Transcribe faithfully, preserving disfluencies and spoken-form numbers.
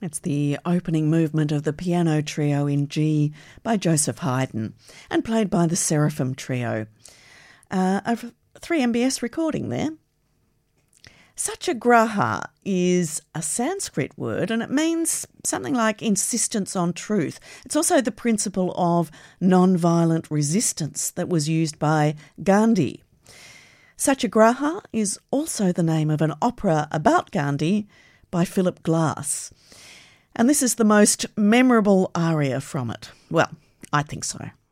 It's the opening movement of the piano trio in G by Joseph Haydn and played by the Seraphim Trio. Uh, a three M B S recording there. Satyagraha is a Sanskrit word and it means something like insistence on truth. It's also the principle of non-violent resistance that was used by Gandhi. Satyagraha is also the name of an opera about Gandhi by Philip Glass. And this is the most memorable aria from it. Well, I think so.